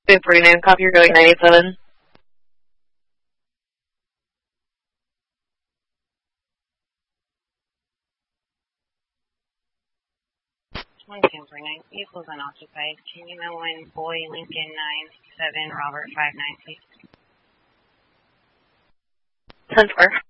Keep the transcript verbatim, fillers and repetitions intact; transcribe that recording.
Super name, copy, you're going nine eight seven. one two four nine, vehicles unoccupied. Can you know when Boy Lincoln nine seven Robert five nine, please? ten four.